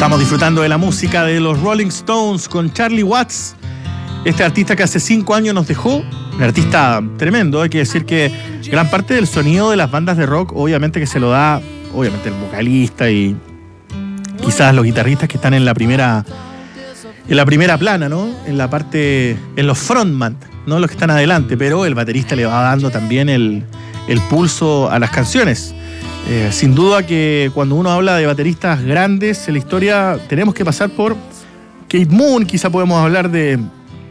Estamos disfrutando de la música de los Rolling Stones con Charlie Watts, este artista que hace 5 años nos dejó, un artista tremendo. Hay que decir que gran parte del sonido de las bandas de rock, obviamente que se lo da, obviamente el vocalista y quizás los guitarristas que están en la primera plana, ¿no? En la parte, en los frontman, no los que están adelante, pero el baterista le va dando también el pulso a las canciones. Sin duda que cuando uno habla de bateristas grandes en la historia, tenemos que pasar por Keith Moon, quizá podemos hablar de...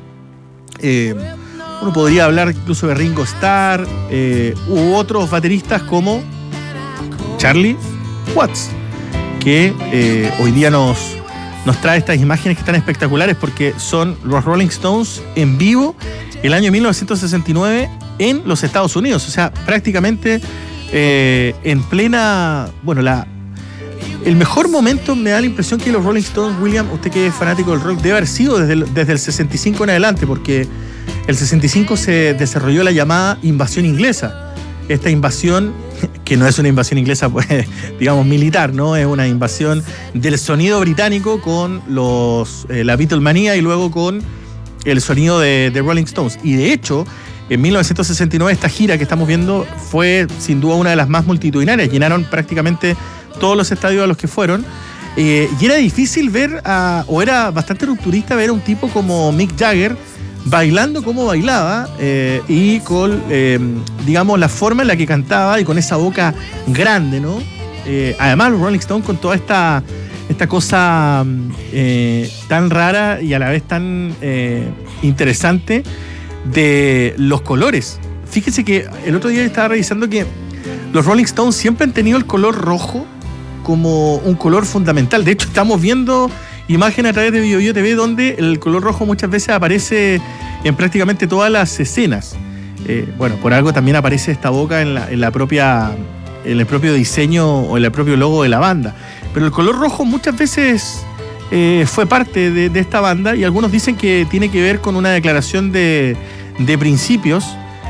uno podría hablar incluso de Ringo Starr, u otros bateristas como Charlie Watts, que hoy día nos trae estas imágenes que están espectaculares porque son los Rolling Stones en vivo el año 1969 en los Estados Unidos. O sea, prácticamente en plena... Bueno, el mejor momento me da la impresión que los Rolling Stones, William, usted que es fanático del rock, debe haber sido desde el 65 en adelante, porque el 65 se desarrolló la llamada invasión inglesa. Esta invasión, que no es una invasión inglesa, pues, digamos, militar, ¿no? Es una invasión del sonido británico con la Beatlemanía y luego con el sonido de Rolling Stones. Y de hecho, en 1969 esta gira que estamos viendo fue sin duda una de las más multitudinarias. Llenaron prácticamente todos los estadios a los que fueron. Y era difícil ver, o era bastante rupturista ver a un tipo como Mick Jagger bailando como bailaba y con, digamos, la forma en la que cantaba y con esa boca grande, ¿no? Además, los Rolling Stones con toda esta cosa tan rara y a la vez tan interesante de los colores. Fíjese que el otro día estaba revisando que los Rolling Stones siempre han tenido el color rojo como un color fundamental. De hecho, estamos viendo imágenes a través de BioBio TV donde el color rojo muchas veces aparece en prácticamente todas las escenas. Bueno, por algo también aparece esta boca en el propio diseño o en el propio logo de la banda. Pero el color rojo muchas veces fue parte de esta banda y algunos dicen que tiene que ver con una declaración de principios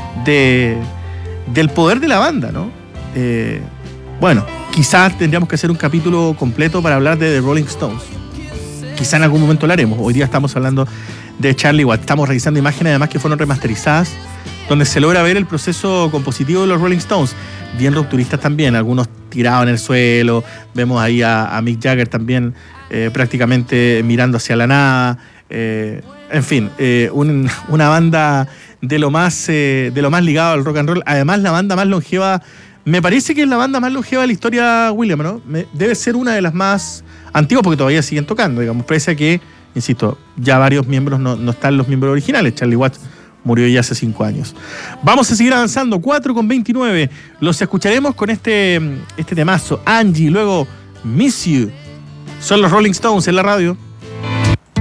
del poder de la banda, ¿no? Bueno, quizás tendríamos que hacer un capítulo completo para hablar de The Rolling Stones. Quizá en algún momento lo haremos. Hoy día estamos hablando de Charlie Watts. Estamos revisando imágenes además que fueron remasterizadas, donde se logra ver el proceso compositivo de los Rolling Stones. Bien rupturistas también, algunos tirados en el suelo. Vemos ahí a Mick Jagger también prácticamente mirando hacia la nada. En fin, una banda de lo más ligado al rock and roll. Además, la banda más longeva, me parece que es la banda más longeva de la historia, William, ¿no? Debe ser una de las más antiguas porque todavía siguen tocando, digamos, pese a que, insisto, ya varios miembros no están los miembros originales. Charlie Watts murió ya hace 5 años. Vamos a seguir avanzando, 4:29. Los escucharemos con este temazo, Angie, luego Miss You. Son los Rolling Stones en la radio.